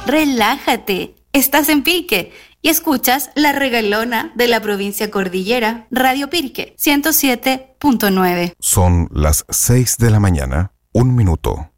Relájate, estás en Pirque y escuchas La Regalona de la provincia Cordillera, Radio Pirque 107.9. Son las 6 de la mañana, 1 minuto.